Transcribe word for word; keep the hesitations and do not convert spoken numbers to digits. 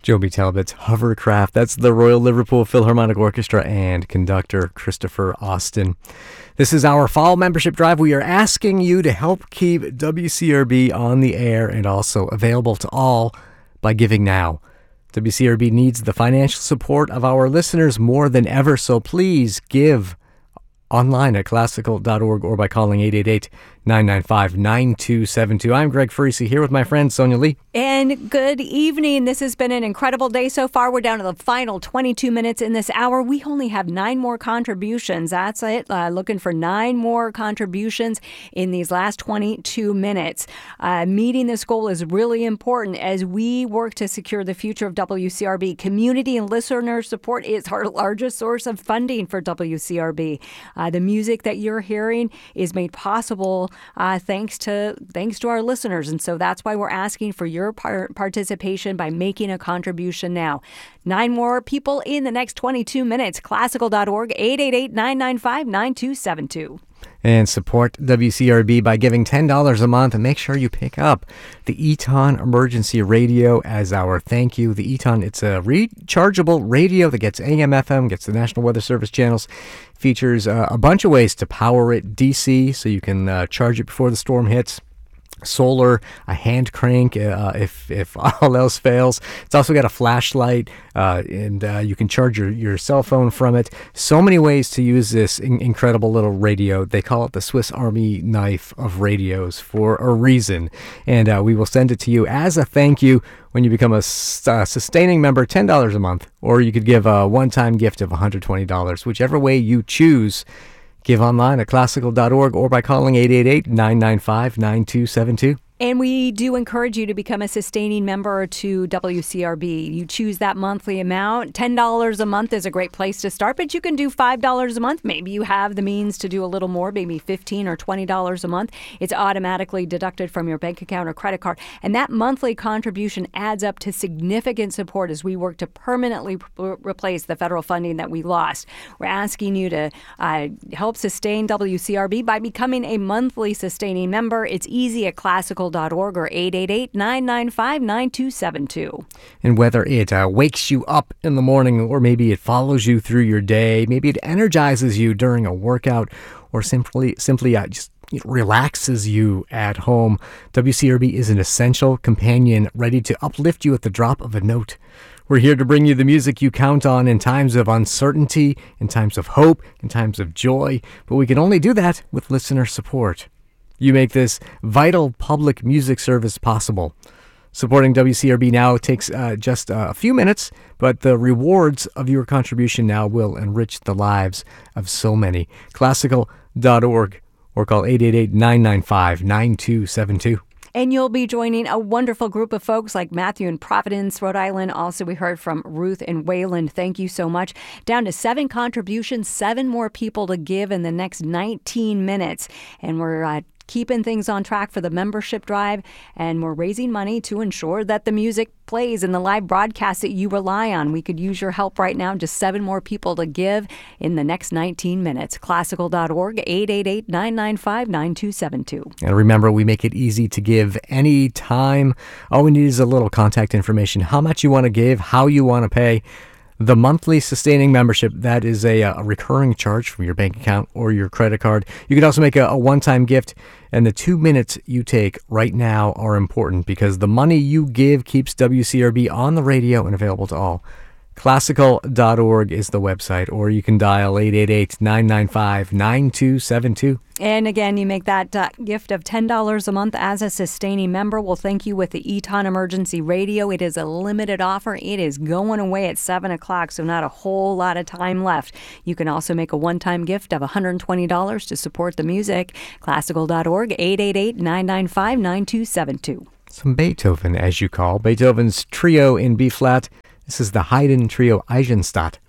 Joby Talbot's Hovercraft. That's the Royal Liverpool Philharmonic Orchestra and conductor Christopher Austin. This is our fall membership drive. We are asking you to help keep W C R B on the air and also available to all by giving now. W C R B needs the financial support of our listeners more than ever, so please give online at classical dot org or by calling eight eight eight, nine nine five, nine two seven two. I'm Greg Farisi here with my friend Sonia Lee. And good evening. This has been an incredible day so far. We're down to the final twenty-two minutes in this hour. We only have nine more contributions. That's it. Uh, looking for nine more contributions in these last twenty-two minutes. Uh, meeting this goal is really important as we work to secure the future of W C R B. Community and listener support is our largest source of funding for W C R B. Uh, the music that you're hearing is made possible uh, thanks to thanks to our listeners, and so that's why we're asking for your par- participation by making a contribution now. Nine more people in the next twenty-two minutes. classical dot org, eight eight eight, nine nine five, nine two seven two. And support W C R B by giving ten dollars a month, and make sure you pick up the Eton Emergency Radio as our thank you. The Eton, it's a rechargeable radio that gets A M, F M, gets the National Weather Service channels, features uh, a bunch of ways to power it D C, so you can uh, charge it before the storm hits. Solar, a hand crank uh, if if all else fails. It's also got a flashlight, uh, and uh, you can charge your, your cell phone from it. So many ways to use this in- incredible little radio. They call it the Swiss Army knife of radios for a reason, and uh, we will send it to you as a thank you when you become a uh, sustaining member, ten dollars a month, or you could give a one-time gift of one hundred twenty dollars, whichever way you choose. Give online at classical dot org or by calling eight eight eight, nine nine five, nine two seven two. And we do encourage you to become a sustaining member to W C R B. You choose that monthly amount. ten dollars a month is a great place to start, but you can do five dollars a month. Maybe you have the means to do a little more, maybe fifteen dollars or twenty dollars a month. It's automatically deducted from your bank account or credit card. And that monthly contribution adds up to significant support as we work to permanently re- replace the federal funding that we lost. We're asking you to uh, help sustain W C R B by becoming a monthly sustaining member. It's easy at classical dot org or eight eight eight, nine nine five, nine two seven two. And whether it uh, wakes you up in the morning, or maybe it follows you through your day, maybe it energizes you during a workout, or simply simply uh, just it relaxes you at home, W C R B is an essential companion ready to uplift you at the drop of a note. We're here to bring you the music you count on in times of uncertainty, in times of hope, in times of joy, but we can only do that with listener support. You make this vital public music service possible. Supporting W C R B now takes uh, just uh, a few minutes, but the rewards of your contribution now will enrich the lives of so many. classical dot org or call eight eight eight, nine nine five, nine two seven two. And you'll be joining a wonderful group of folks like Matthew in Providence, Rhode Island. Also, we heard from Ruth in Wayland. Thank you so much. Down to seven contributions, seven more people to give in the next nineteen minutes. And we're uh, keeping things on track for the membership drive, and we're raising money to ensure that the music plays in the live broadcast that you rely on. We could use your help right now. Just seven more people to give in the next nineteen minutes. classical dot org, eight eight eight, nine nine five, nine two seven two. And remember, we make it easy to give any time. All we need is a little contact information, how much you want to give, how you want to pay. The monthly sustaining membership, that is a, a recurring charge from your bank account or your credit card. You can also make a, a one-time gift, and the two minutes you take right now are important because the money you give keeps W C R B on the radio and available to all. classical dot org is the website, or you can dial eight eight eight, nine nine five, nine two seven two. And again, you make that uh, gift of ten dollars a month as a sustaining member. We'll thank you with the Eton Emergency Radio. It is a limited offer. It is going away at seven o'clock, so not a whole lot of time left. You can also make a one-time gift of one hundred twenty dollars to support the music. classical dot org, eight eight eight, nine nine five, nine two seven two. Some Beethoven, as you call. Beethoven's Trio in B-flat. This is the Haydn Trio Eisenstadt.